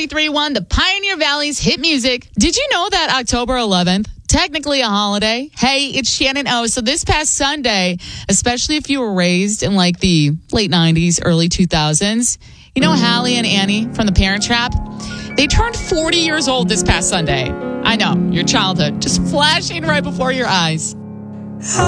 93.1, the Pioneer Valley's hit music. Did you know that October 11th, technically a holiday? Hey, it's Shannon O. So this past Sunday, especially if you were raised in like the late 90s, early 2000s, you know Hallie and Annie from The Parent Trap? They turned 40 years old this past Sunday. I know, your childhood just flashing right before your eyes.